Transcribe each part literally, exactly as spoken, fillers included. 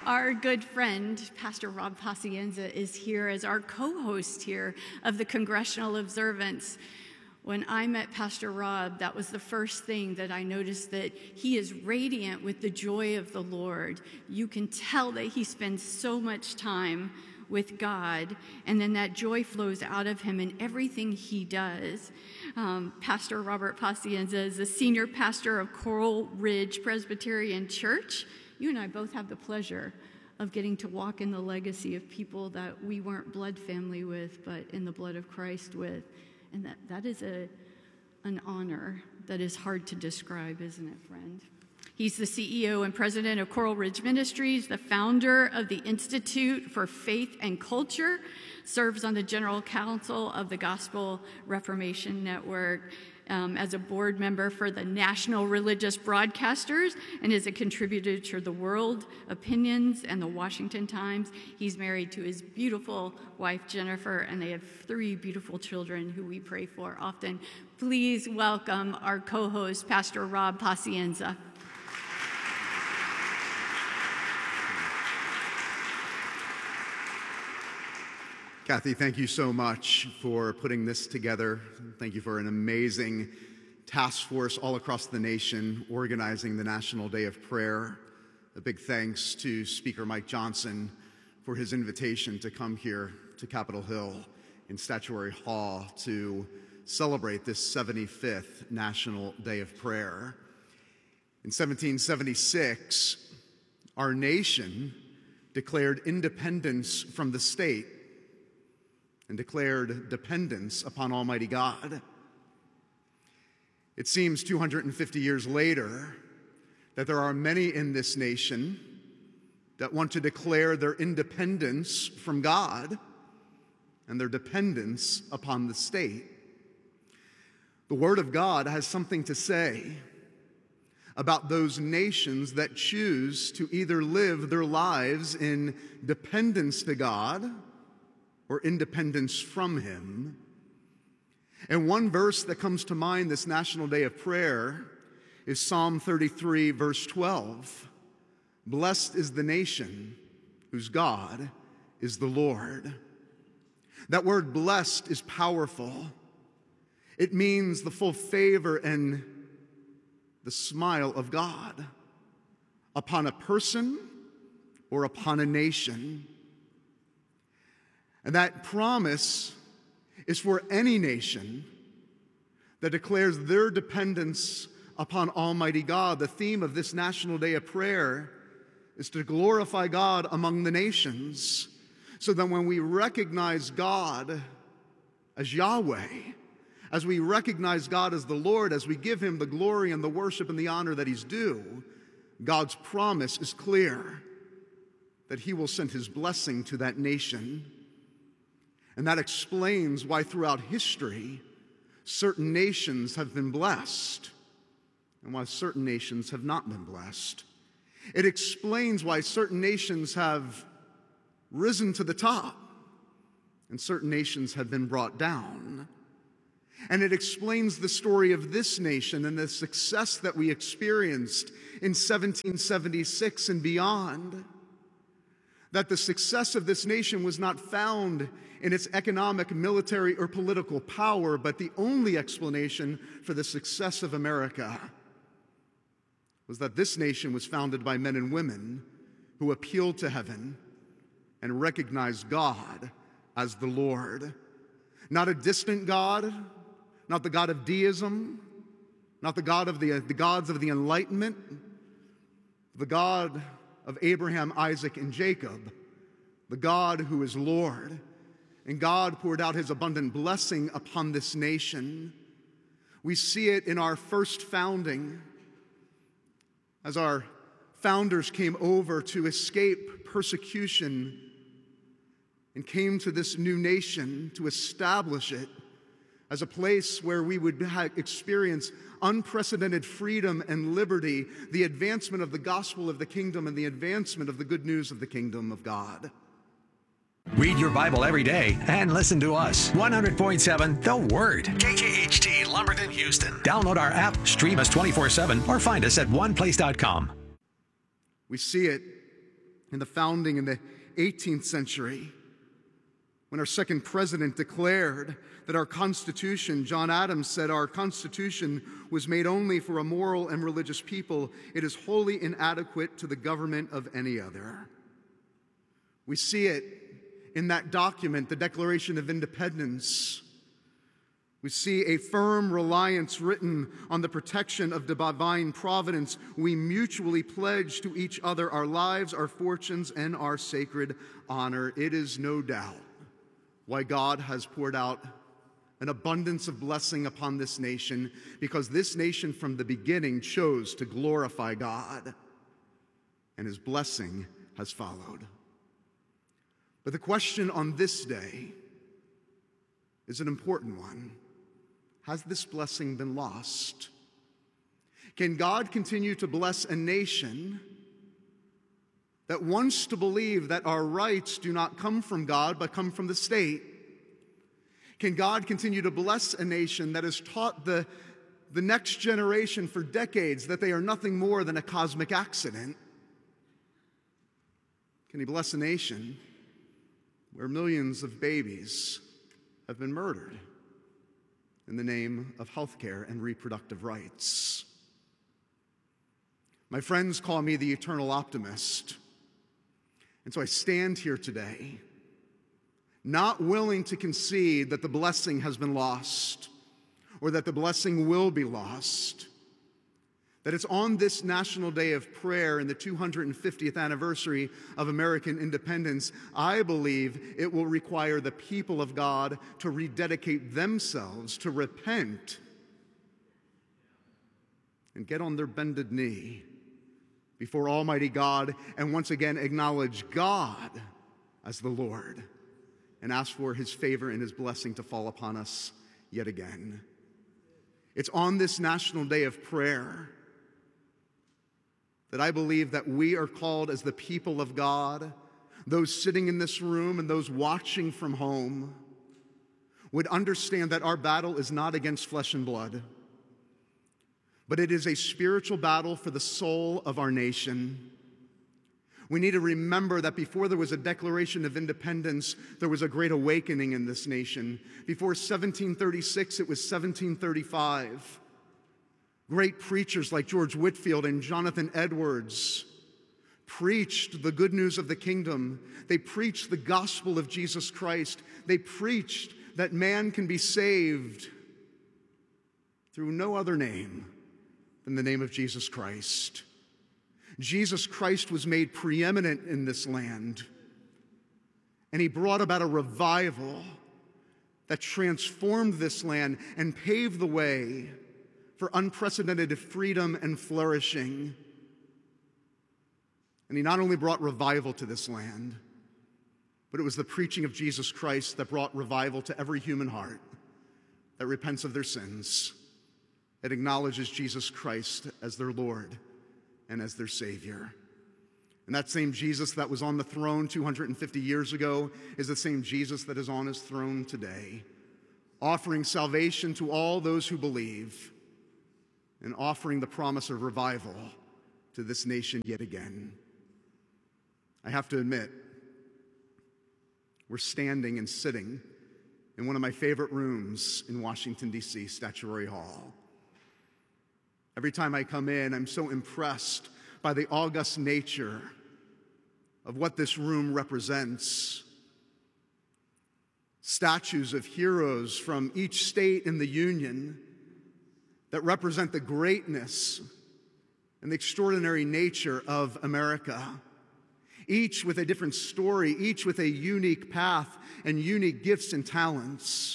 Our good friend, Pastor Rob Pacienza, is here as our co-host here of the Congressional Observance. When I met Pastor Rob, that was the first thing that I noticed, that he is radiant with the joy of the Lord. You can tell that he spends so much time with God, and then that joy flows out of him in everything he does. Um, Pastor Robert Pacienza is the senior pastor of Coral Ridge Presbyterian Church. You and I both have the pleasure of getting to walk in the legacy of people that we weren't blood family with, but in the blood of Christ with. And that, that is a, an honor that is hard to describe, isn't it, friend? He's the C E O and president of Coral Ridge Ministries, the founder of the Institute for Faith and Culture, serves on the general council of the Gospel Reformation Network, um, as a board member for the National Religious Broadcasters, and is a contributor to the World Opinions and the Washington Times. He's married to his beautiful wife, Jennifer, and they have three beautiful children who we pray for often. Please welcome our co-host, Pastor Rob Pacienza. Kathy, thank you so much for putting this together. Thank you for an amazing task force all across the nation organizing the National Day of Prayer. A big thanks to Speaker Mike Johnson for his invitation to come here to Capitol Hill in Statuary Hall to celebrate this seventy-fifth National Day of Prayer. In seventeen seventy-six, our nation declared independence from the state and declared dependence upon Almighty God. It seems two hundred fifty years later that there are many in this nation that want to declare their independence from God and their dependence upon the state. The Word of God has something to say about those nations that choose to either live their lives in dependence to God or independence from Him. And one verse that comes to mind this National Day of Prayer is Psalm thirty-three, verse twelve. Blessed is the nation whose God is the Lord. That word blessed is powerful. It means the full favor and the smile of God upon a person or upon a nation. And that promise is for any nation that declares their dependence upon Almighty God. The theme of this National Day of Prayer is to glorify God among the nations, so that when we recognize God as Yahweh, as we recognize God as the Lord, as we give Him the glory and the worship and the honor that He's due, God's promise is clear that He will send His blessing to that nation. And that explains why throughout history, certain nations have been blessed and why certain nations have not been blessed. It explains why certain nations have risen to the top and certain nations have been brought down. And it explains the story of this nation and the success that we experienced in seventeen seventy-six and beyond. That the success of this nation was not found in its economic, military, or political power, but the only explanation for the success of America was that this nation was founded by men and women who appealed to heaven and recognized God as the Lord. Not a distant God, not the God of deism, not the God of the, the gods of the Enlightenment, the God of Abraham, Isaac, and Jacob, the God who is Lord. And God poured out His abundant blessing upon this nation. We see it in our first founding, as our founders came over to escape persecution and came to this new nation to establish it as a place where we would experience unprecedented freedom and liberty, the advancement of the gospel of the kingdom and the advancement of the good news of the kingdom of God. Read your Bible every day and listen to us. one hundred point seven The Word. K K H T, Lumberton, Houston. Download our app, stream us twenty-four seven, or find us at one place dot com. We see it in the founding in the eighteenth century, when our second president declared that our Constitution, John Adams said, our Constitution was made only for a moral and religious people. It is wholly inadequate to the government of any other. We see it in that document, the Declaration of Independence. We see a firm reliance written on the protection of the divine providence. We mutually pledge to each other our lives, our fortunes, and our sacred honor. It is no doubt why God has poured out an abundance of blessing upon this nation, because this nation from the beginning chose to glorify God, and his blessing has followed. But the question on this day is an important one. Has this blessing been lost? Can God continue to bless a nation that wants to believe that our rights do not come from God but come from the state? Can God continue to bless a nation that has taught the, the next generation for decades that they are nothing more than a cosmic accident? Can he bless a nation where millions of babies have been murdered in the name of health care and reproductive rights? My friends call me the eternal optimist. And so I stand here today, not willing to concede that the blessing has been lost or that the blessing will be lost. That it's on this National Day of Prayer in the two hundred fiftieth anniversary of American independence, I believe it will require the people of God to rededicate themselves, to repent, and get on their bended knee before Almighty God and once again acknowledge God as the Lord and ask for his favor and his blessing to fall upon us yet again. It's on this National Day of Prayer that I believe that we are called as the people of God, those sitting in this room and those watching from home, would understand that our battle is not against flesh and blood, but it is a spiritual battle for the soul of our nation. We need to remember that before there was a Declaration of Independence, there was a great awakening in this nation. Before seventeen thirty-six, it was seventeen thirty-five. Great preachers like George Whitefield and Jonathan Edwards preached the good news of the kingdom. They preached the gospel of Jesus Christ. They preached that man can be saved through no other name than the name of Jesus Christ. Jesus Christ was made preeminent in this land, and he brought about a revival that transformed this land and paved the way for unprecedented freedom and flourishing. And he not only brought revival to this land, but it was the preaching of Jesus Christ that brought revival to every human heart that repents of their sins, that acknowledges Jesus Christ as their Lord and as their Savior. And that same Jesus that was on the throne two hundred fifty years ago is the same Jesus that is on his throne today, offering salvation to all those who believe, and offering the promise of revival to this nation yet again. I have to admit, we're standing and sitting in one of my favorite rooms in Washington, D C, Statuary Hall. Every time I come in, I'm so impressed by the august nature of what this room represents. Statues of heroes from each state in the Union that represent the greatness and the extraordinary nature of America, each with a different story, each with a unique path and unique gifts and talents.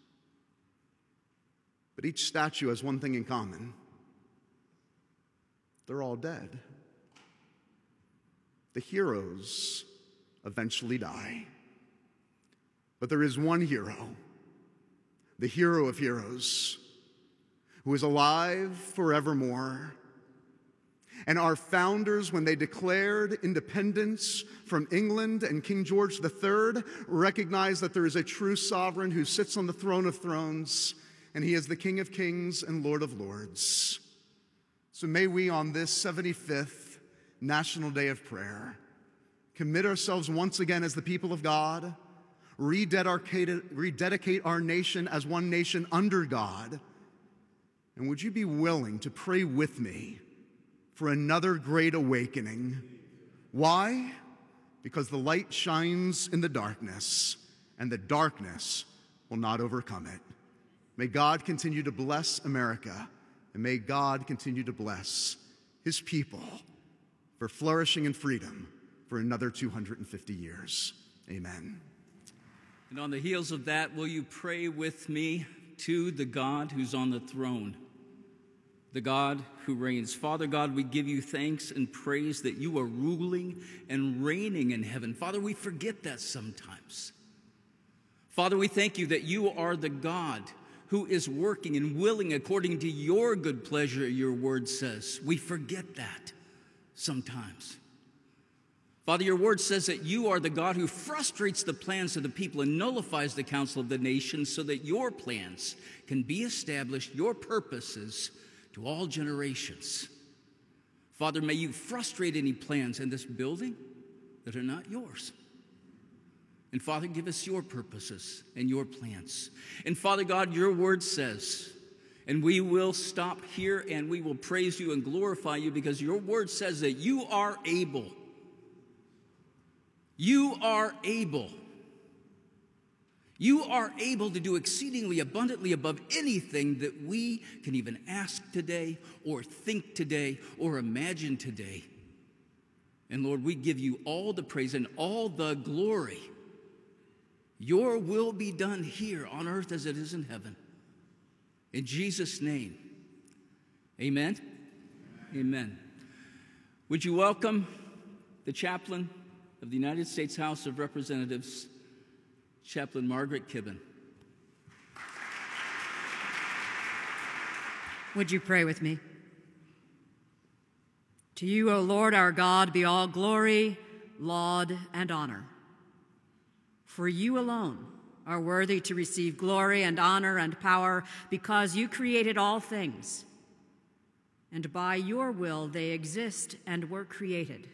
But each statue has one thing in common. They're all dead. The heroes eventually die. But there is one hero, the hero of heroes, who is alive forevermore. And our founders, when they declared independence from England and King George the Third, recognized that there is a true sovereign who sits on the throne of thrones, and he is the King of Kings and Lord of Lords. So may we, on this seventy-fifth National Day of Prayer, commit ourselves once again as the people of God, rededicate, rededicate our nation as one nation under God. And would you be willing to pray with me for another great awakening? Why? Because the light shines in the darkness, and the darkness will not overcome it. May God continue to bless America, and may God continue to bless his people for flourishing and freedom for another two hundred fifty years. Amen. And on the heels of that, will you pray with me to the God who's on the throne, the God who reigns? Father God, we give you thanks and praise that you are ruling and reigning in heaven. Father, we forget that sometimes. Father, we thank you that you are the God who is working and willing according to your good pleasure, your word says. We forget that sometimes. Father, your word says that you are the God who frustrates the plans of the people and nullifies the counsel of the nations so that your plans can be established, your purposes to all generations. Father, may you frustrate any plans in this building that are not yours. And Father, give us your purposes and your plans. And Father God, your word says, and we will stop here and we will praise you and glorify you because your word says that you are able. You are able. You are able to do exceedingly abundantly above anything that we can even ask today or think today or imagine today. And Lord, we give you all the praise and all the glory. Your will be done here on earth as it is in heaven. In Jesus' name, amen? Amen. Amen. Would you welcome the chaplain of the United States House of Representatives, Chaplain Margaret Kibben. Would you pray with me? To you, O Lord our God, be all glory, laud, and honor. For you alone are worthy to receive glory and honor and power because you created all things, and by your will they exist and were created.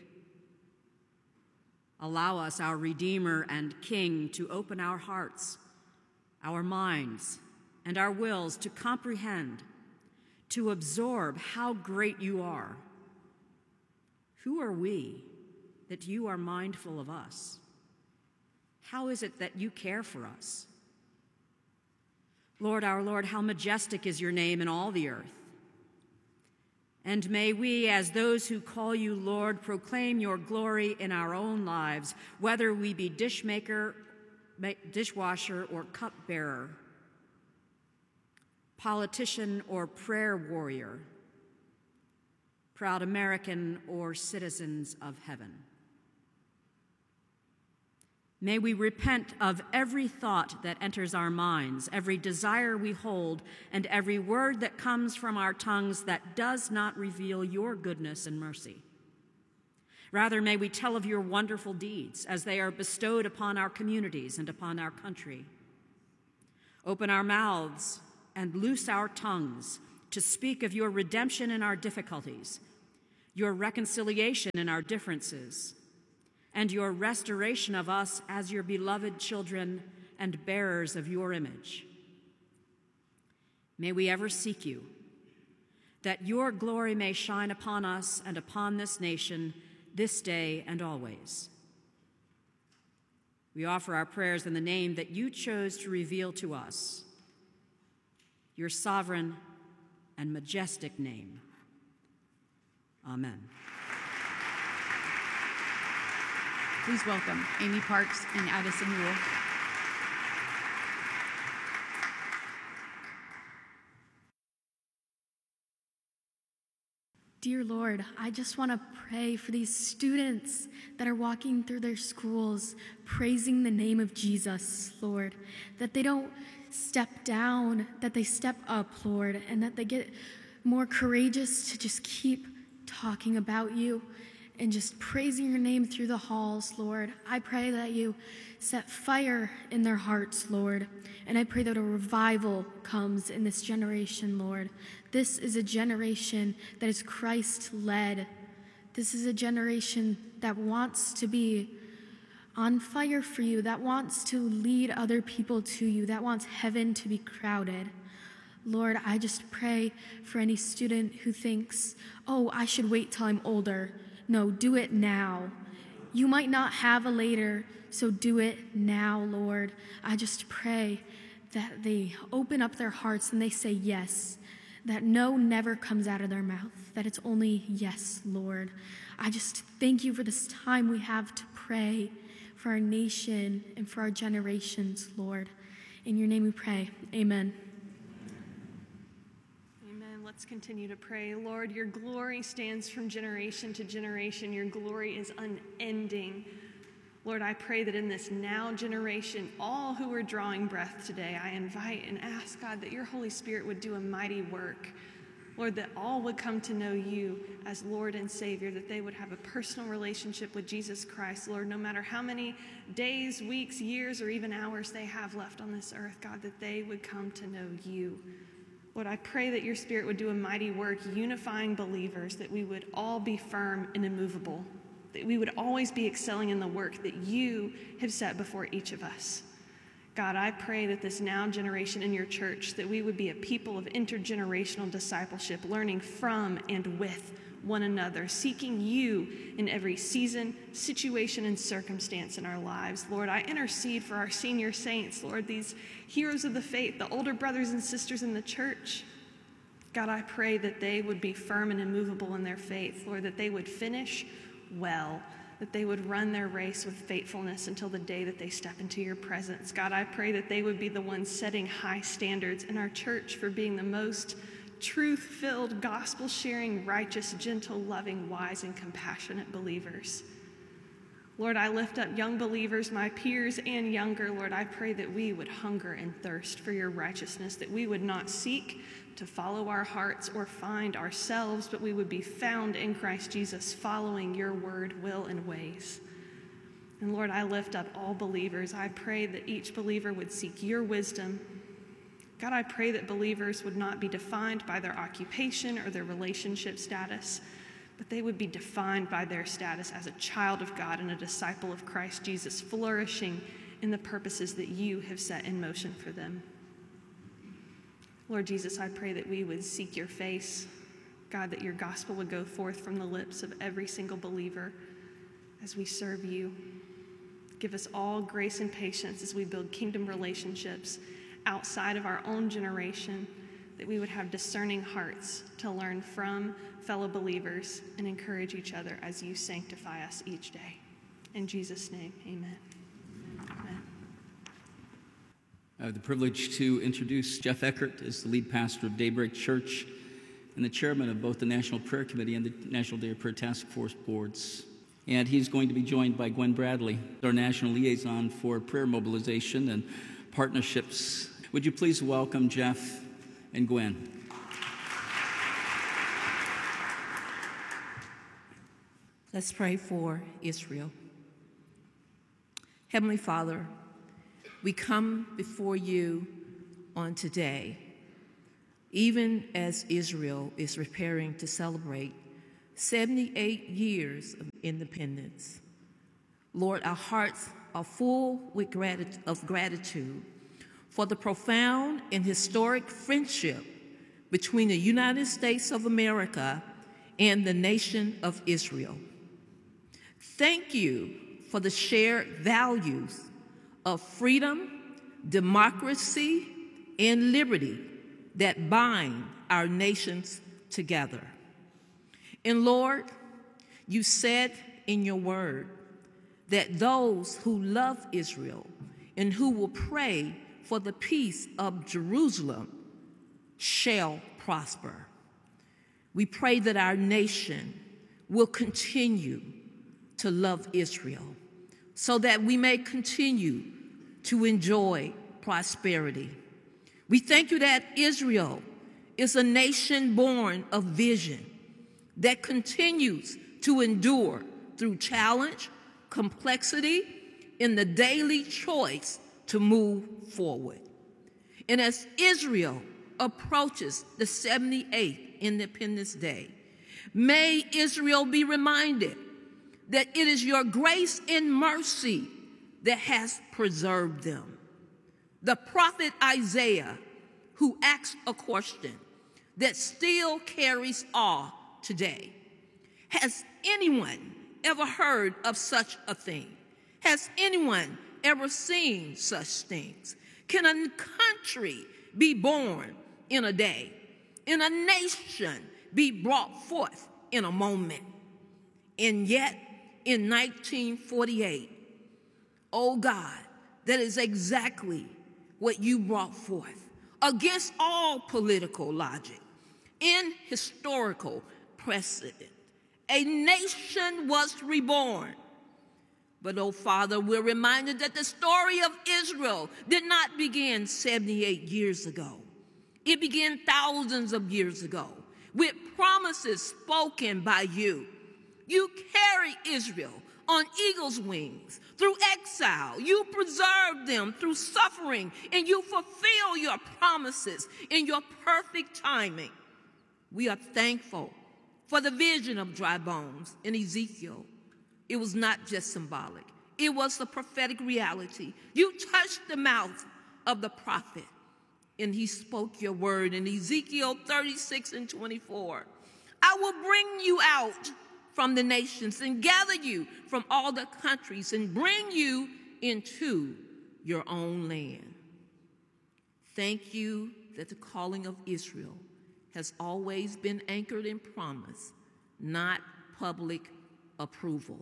Allow us, our Redeemer and King, to open our hearts, our minds, and our wills to comprehend, to absorb how great you are. Who are we that you are mindful of us? How is it that you care for us? Lord, our Lord, how majestic is your name in all the earth. And may we, as those who call you Lord, proclaim your glory in our own lives, whether we be dishmaker, dishwasher, or cupbearer, politician or prayer warrior, proud American or citizens of heaven. May we repent of every thought that enters our minds, every desire we hold, and every word that comes from our tongues that does not reveal your goodness and mercy. Rather, may we tell of your wonderful deeds as they are bestowed upon our communities and upon our country. Open our mouths and loose our tongues to speak of your redemption in our difficulties, your reconciliation in our differences, and your restoration of us as your beloved children and bearers of your image. May we ever seek you, that your glory may shine upon us and upon this nation this day and always. We offer our prayers in the name that you chose to reveal to us, your sovereign and majestic name. Amen. Please welcome Amy Parks and Addison Rule. Dear Lord, I just want to pray for these students that are walking through their schools, praising the name of Jesus, Lord, that they don't step down, that they step up, Lord, and that they get more courageous to just keep talking about you and just praising your name through the halls, Lord. I pray that you set fire in their hearts, Lord, and I pray that a revival comes in this generation, Lord. This is a generation that is Christ-led, this is a generation that wants to be on fire for you, that wants to lead other people to you, that wants heaven to be crowded. Lord, I just pray for any student who thinks, oh, I should wait till I'm older. No, do it now. You might not have a later, so do it now, Lord. I just pray that they open up their hearts and they say yes, that no never comes out of their mouth, that it's only yes, Lord. I just thank you for this time we have to pray for our nation and for our generations, Lord. In your name we pray, amen. Amen. Let's continue to pray. Lord, your glory stands from generation to generation. Your glory is unending. Lord, I pray that in this now generation, all who are drawing breath today, I invite and ask, God, that your Holy Spirit would do a mighty work. Lord, that all would come to know you as Lord and Savior, that they would have a personal relationship with Jesus Christ. Lord, no matter how many days, weeks, years, or even hours they have left on this earth, God, that they would come to know you. Lord, I pray that your Spirit would do a mighty work unifying believers, that we would all be firm and immovable, that we would always be excelling in the work that you have set before each of us. God, I pray that this now generation in your church, that we would be a people of intergenerational discipleship, learning from and with one another, seeking you in every season, situation, and circumstance in our lives. Lord, I intercede for our senior saints, Lord, these heroes of the faith, the older brothers and sisters in the church. God, I pray that they would be firm and immovable in their faith, Lord, that they would finish well, that they would run their race with faithfulness until the day that they step into your presence. God, I pray that they would be the ones setting high standards in our church for being the most truth-filled, gospel-sharing, righteous, gentle, loving, wise, and compassionate believers. Lord, I lift up young believers, my peers and younger. Lord, I pray that we would hunger and thirst for your righteousness, that we would not seek to follow our hearts or find ourselves, but we would be found in Christ Jesus, following your word, will, and ways. And Lord, I lift up all believers. I pray that each believer would seek your wisdom. God, I pray that believers would not be defined by their occupation or their relationship status, but they would be defined by their status as a child of God and a disciple of Christ Jesus, flourishing in the purposes that you have set in motion for them. Lord Jesus, I pray that we would seek your face. God, that your gospel would go forth from the lips of every single believer as we serve you. Give us all grace and patience as we build kingdom relationships outside of our own generation, that we would have discerning hearts to learn from fellow believers and encourage each other as you sanctify us each day. In Jesus' name, amen. I have the privilege to introduce Jeff Eckert as the lead pastor of Daybreak Church and the chairman of both the National Prayer Committee and the National Day of Prayer Task Force boards. And he's going to be joined by Gwen Bradley, our national liaison for prayer mobilization and partnerships. Would you please welcome Jeff and Gwen? Let's pray for Israel. Heavenly Father, we come before you on today, even as Israel is preparing to celebrate seventy-eight years of independence. Lord, our hearts are full with grat- of gratitude for the profound and historic friendship between the United States of America and the nation of Israel. Thank you for the shared values of freedom, democracy, and liberty that bind our nations together. And Lord, you said in your word that those who love Israel and who will pray for the peace of Jerusalem shall prosper. We pray that our nation will continue to love Israel, so that we may continue to enjoy prosperity. We thank you that Israel is a nation born of vision that continues to endure through challenge, complexity, and the daily choice to move forward. And as Israel approaches the seventy-eighth Independence Day, May Israel be reminded that it is your grace and mercy that has preserved them. The prophet Isaiah, who asked a question that still carries awe today. Has anyone ever heard of such a thing? Has anyone ever seen such things? Can a country be born in a day? And a nation be brought forth in a moment? And yet, in nineteen forty-eight, oh God, that is exactly what you brought forth, against all political logic, in historical precedent. A nation was reborn. But, oh Father, we're reminded that the story of Israel did not begin seventy-eight years ago. It began thousands of years ago with promises spoken by you. You carry Israel on eagle's wings through exile. You preserve them through suffering, and you fulfill your promises in your perfect timing. We are thankful for the vision of dry bones in Ezekiel. It was not just symbolic. It was the prophetic reality. You touched the mouth of the prophet, and he spoke your word in Ezekiel thirty-six and twenty-four. I will bring you out from the nations and gather you from all the countries and bring you into your own land. Thank you that the calling of Israel has always been anchored in promise, not public approval.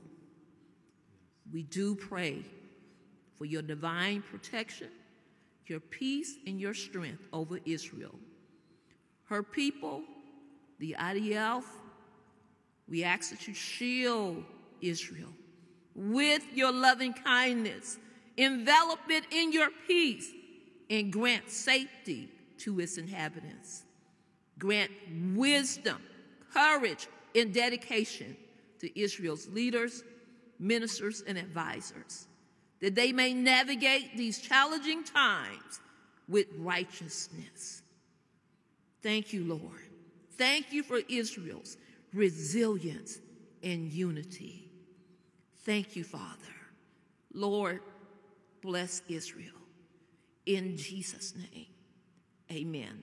We do pray for your divine protection, your peace, and your strength over Israel. Her people, the I D F, we ask that you shield Israel with your loving kindness, envelop it in your peace, and grant safety to its inhabitants. Grant wisdom, courage, and dedication to Israel's leaders, ministers, and advisors, that they may navigate these challenging times with righteousness. Thank you, Lord. Thank you for Israel's resilience and unity. Thank you, Father. Lord, bless Israel. In Jesus' name, amen.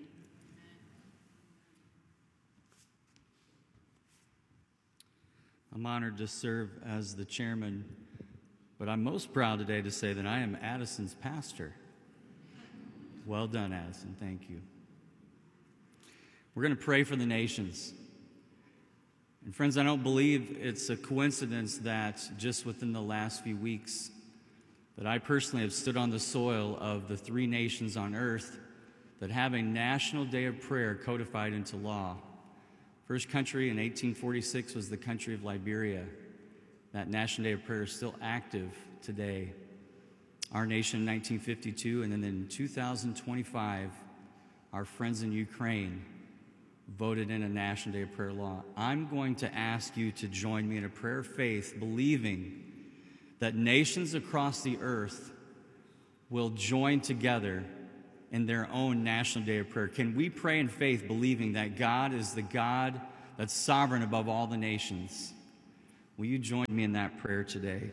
I'm honored to serve as the chairman, but I'm most proud today to say that I am Addison's pastor. Well done, Addison. Thank you. We're going to pray for the nations. And friends, I don't believe it's a coincidence that just within the last few weeks that I personally have stood on the soil of the three nations on earth that have a National Day of Prayer codified into law. First country in eighteen forty-six was the country of Liberia. That National Day of Prayer is still active today. Our nation in nineteen fifty-two, and then in two thousand twenty-five, our friends in Ukraine voted in a National Day of Prayer law. I'm going to ask you to join me in a prayer of faith, believing that nations across the earth will join together in their own National Day of Prayer. Can we pray in faith, believing that God is the God that's sovereign above all the nations? Will you join me in that prayer today?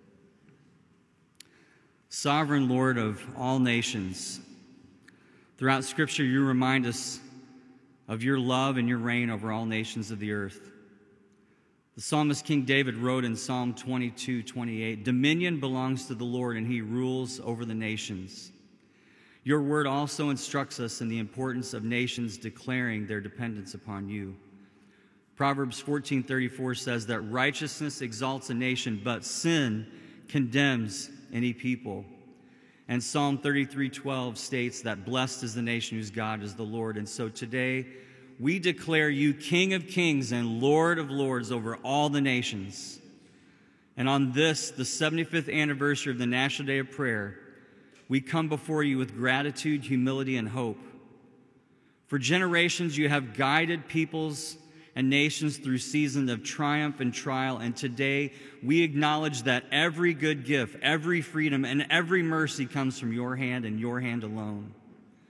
Sovereign Lord of all nations, throughout Scripture you remind us of your love and your reign over all nations of the earth. The psalmist King David wrote in Psalm twenty-two twenty-eight, "Dominion belongs to the Lord, and he rules over the nations." Your word also instructs us in the importance of nations declaring their dependence upon you. Proverbs fourteen thirty-four says that righteousness exalts a nation, but sin condemns any people. And Psalm thirty-three twelve states that blessed is the nation whose God is the Lord. And so today we declare you King of kings and Lord of lords over all the nations. And on this, the seventy-fifth anniversary of the National Day of Prayer, we come before you with gratitude, humility, and hope. For generations you have guided peoples and nations through seasons of triumph and trial, and today we acknowledge that every good gift, every freedom, and every mercy comes from your hand and your hand alone.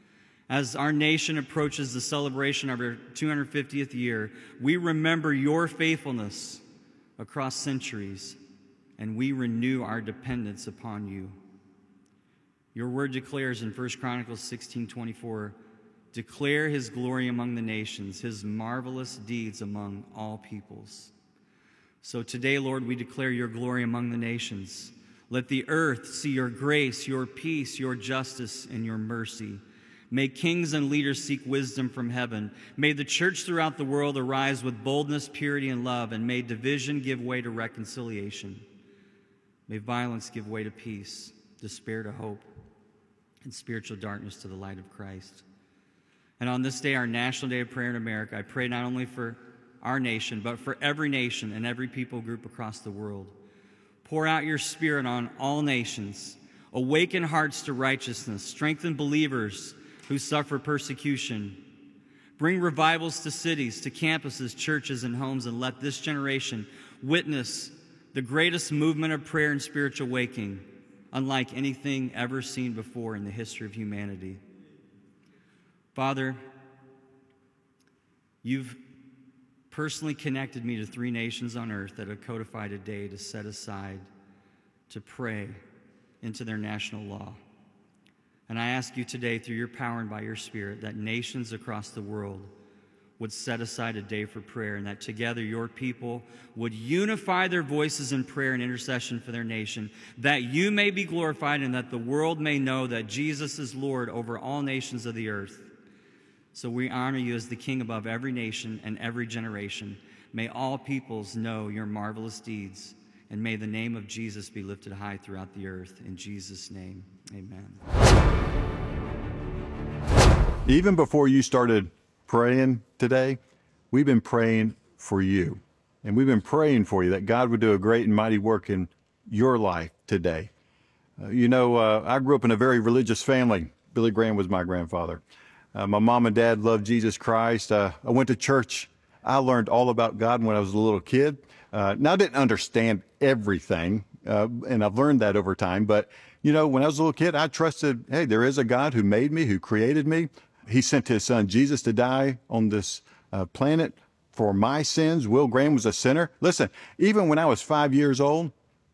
As our nation approaches the celebration of our two hundred fiftieth year, we remember your faithfulness across centuries, and we renew our dependence upon you. Your word declares in First Chronicles sixteen twenty-four, declare his glory among the nations, his marvelous deeds among all peoples. So today, Lord, we declare your glory among the nations. Let the earth see your grace, your peace, your justice, and your mercy. May kings and leaders seek wisdom from heaven. May the church throughout the world arise with boldness, purity, and love, and may division give way to reconciliation. May violence give way to peace, despair to hope, and spiritual darkness to the light of Christ. And on this day, our National Day of Prayer in America, I pray not only for our nation, but for every nation and every people group across the world. Pour out your Spirit on all nations. Awaken hearts to righteousness. Strengthen believers who suffer persecution. Bring revivals to cities, to campuses, churches, and homes, and let this generation witness the greatest movement of prayer and spiritual waking, unlike anything ever seen before in the history of humanity. Father, you've personally connected me to three nations on earth that have codified a day to set aside to pray into their national law. And I ask you today, through your power and by your Spirit, that nations across the world would set aside a day for prayer, and that together your people would unify their voices in prayer and intercession for their nation, that you may be glorified and that the world may know that Jesus is Lord over all nations of the earth. So we honor you as the King above every nation and every generation. May all peoples know your marvelous deeds, and may the name of Jesus be lifted high throughout the earth. In Jesus' name, amen. Even before you started praying today, we've been praying for you. And we've been praying for you that God would do a great and mighty work in your life today. Uh, you know, uh, I grew up in a very religious family. Billy Graham was my grandfather. Uh, my mom and dad loved Jesus Christ. Uh, I went to church. I learned all about God when I was a little kid. Uh, now, I didn't understand everything, uh, and I've learned that over time. But, you know, when I was a little kid, I trusted, hey, there is a God who made me, who created me. He sent his son Jesus to die on this uh, planet for my sins. Will Graham was a sinner. Listen, even when I was five years old,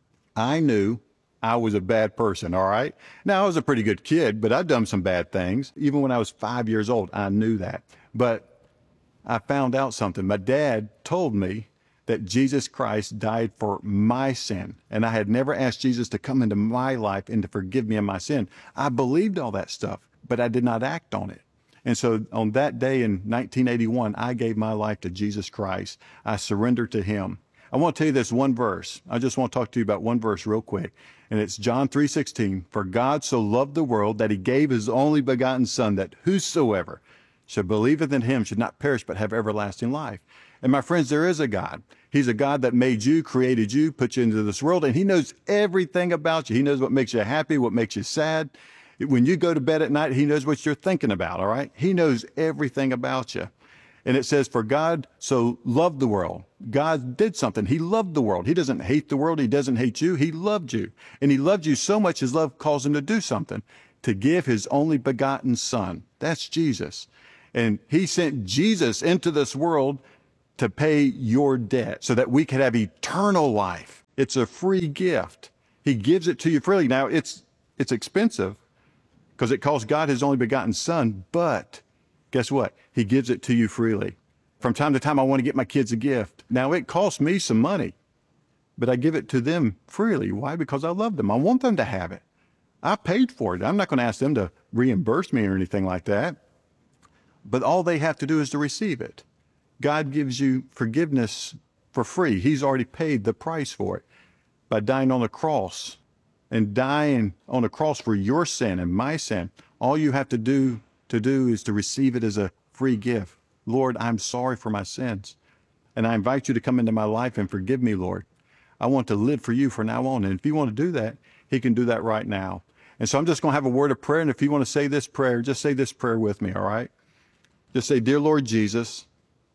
I knew I was a bad person, all right? Now, I was a pretty good kid, but I'd done some bad things. Even when I was five years old, I knew that. But I found out something. My dad told me that Jesus Christ died for my sin, and I had never asked Jesus to come into my life and to forgive me of my sin. I believed all that stuff, but I did not act on it. And so on that day in nineteen eighty-one, I gave my life to Jesus Christ. I surrendered to him. I want to tell you this one verse. I just want to talk to you about one verse real quick. And it's John three sixteen. For God so loved the world that he gave his only begotten Son, that whosoever shall believeth in him should not perish but have everlasting life. And my friends, there is a God. He's a God that made you, created you, put you into this world, and he knows everything about you. He knows what makes you happy, what makes you sad. When you go to bed at night, he knows what you're thinking about, all right? He knows everything about you. And it says, for God so loved the world. God did something. He loved the world. He doesn't hate the world. He doesn't hate you. He loved you. And he loved you so much, his love caused him to do something, to give his only begotten Son. That's Jesus. And he sent Jesus into this world to pay your debt so that we could have eternal life. It's a free gift. He gives it to you freely. Now, it's it's expensive because it costs God his only begotten Son, but guess what? He gives it to you freely. From time to time, I want to get my kids a gift. Now, it costs me some money, but I give it to them freely. Why? Because I love them. I want them to have it. I paid for it. I'm not going to ask them to reimburse me or anything like that. But all they have to do is to receive it. God gives you forgiveness for free. He's already paid the price for it by dying on the cross and dying on the cross for your sin and my sin. All you have to do to do is to receive it as a free gift. Lord, I'm sorry for my sins, and I invite you to come into my life and forgive me, Lord. I want to live for you from now on. And if you want to do that, he can do that right now. And so I'm just going to have a word of prayer. And if you want to say this prayer, just say this prayer with me, all right? Just say, Dear Lord Jesus,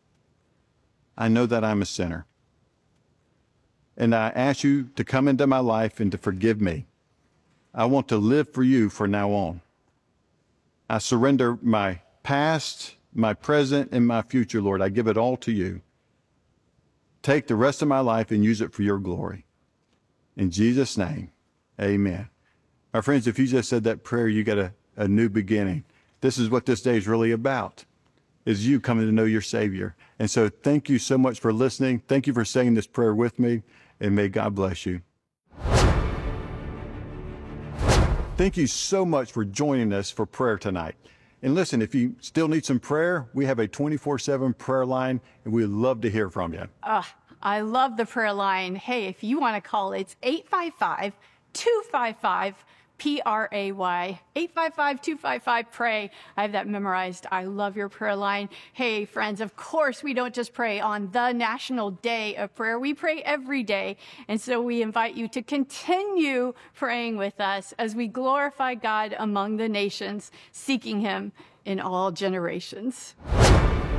I know that I'm a sinner. And I ask you to come into my life and to forgive me. I want to live for you from now on. I surrender my past, my present, and my future, Lord. I give it all to you. Take the rest of my life and use it for your glory. In Jesus' name, amen. My friends, if you just said that prayer, you got a, a new beginning. This is what this day is really about, is you coming to know your Savior. And so thank you so much for listening. Thank you for saying this prayer with me, and may God bless you. Thank you so much for joining us for prayer tonight. And listen, if you still need some prayer, we have a twenty-four seven prayer line, and we'd love to hear from you. Uh, I love the prayer line. Hey, if you want to call, it's eight five five, two five five, P R A Y, eight five five, two five five, pray. I have that memorized. I love your prayer line. Hey, friends, of course, we don't just pray on the National Day of Prayer. We pray every day. And so we invite you to continue praying with us as we glorify God among the nations, seeking him in all generations.